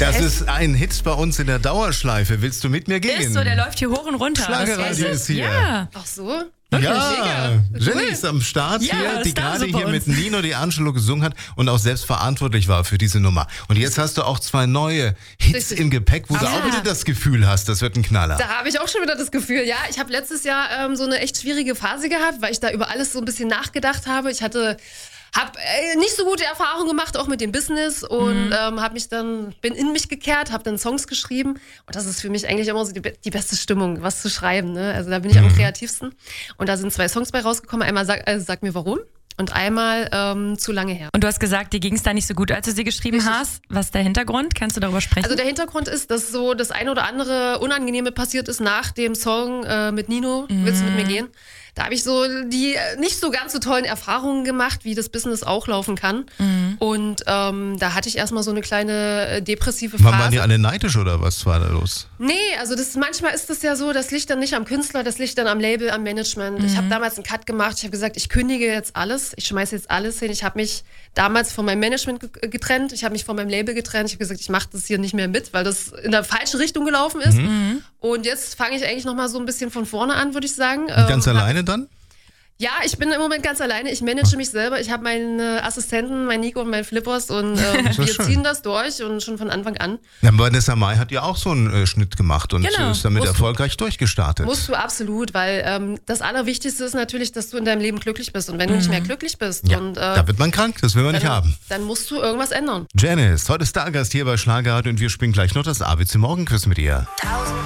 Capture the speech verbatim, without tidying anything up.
Das ist ein Hit bei uns in der Dauerschleife. Willst du mit mir gehen? Ist so, der läuft hier hoch und runter. Schlagerradio ist hier. Ja. Ach so? Ja, Jenny ist am Start Ja, hier, die Star gerade so bei hier mit uns. Nino D'Angelo gesungen hat und auch selbst verantwortlich war für diese Nummer. Und jetzt hast du auch zwei neue Hits Richtig. im Gepäck, wo du Ja. auch wieder das Gefühl hast, das wird ein Knaller. Da habe ich auch schon wieder das Gefühl, ja, ich habe letztes Jahr ähm, so eine echt schwierige Phase gehabt, weil ich da über alles so ein bisschen nachgedacht habe. Ich hatte hab äh, nicht so gute Erfahrungen gemacht, auch mit dem Business und Mhm. ähm, habe mich dann bin in mich gekehrt, habe dann Songs geschrieben und das ist für mich eigentlich immer so die, be- die beste Stimmung, was zu schreiben. Ne? Also da bin ich am kreativsten und da sind zwei Songs bei rausgekommen. Einmal sag, äh, sag mir warum und einmal ähm, zu lange her. Und du hast gesagt, dir ging es da nicht so gut, als du sie geschrieben Richtig. hast. Was ist der Hintergrund? Kannst du darüber sprechen? Also der Hintergrund ist, dass so das ein oder andere Unangenehme passiert ist nach dem Song äh, mit Nino, Willst du mit mir gehen? Da habe ich so die äh, nicht so ganz so tollen Erfahrungen gemacht, wie das Business auch laufen kann. Und ähm, da hatte ich erstmal so eine kleine äh, depressive Phase. Wann waren die alle neidisch oder was war da los? Nee, also das, manchmal ist es ja so, das liegt dann nicht am Künstler, das liegt dann am Label, am Management. Ich habe damals einen Cut gemacht, ich habe gesagt, ich kündige jetzt alles, ich schmeiße jetzt alles hin. Ich habe mich damals von meinem Management ge- getrennt, ich habe mich von meinem Label getrennt. Ich habe gesagt, ich mache das hier nicht mehr mit, weil das in der falschen Richtung gelaufen ist. Und jetzt fange ich eigentlich nochmal so ein bisschen von vorne an, würde ich sagen. Ganz Ähm, alleine dann? Ja, ich bin im Moment ganz alleine. Ich manage mich selber. Ich habe meinen äh, Assistenten, mein Nico und mein Flippers und ähm, Das ist wir schön. ziehen das durch und schon von Anfang an. Ja, Vanessa Mai hat ja auch so einen äh, Schnitt gemacht und Genau. ist damit Musst du- erfolgreich durchgestartet. Musst du absolut, weil ähm, das Allerwichtigste ist natürlich, dass du in deinem Leben glücklich bist. Und wenn du nicht mehr glücklich bist, ja, und, äh, da wird man krank, das will man nicht dann, haben. dann musst du irgendwas ändern. Janice, heute Stargast hier bei Schlagerradio und wir spielen gleich noch das A B C Morgenquiz mit ihr.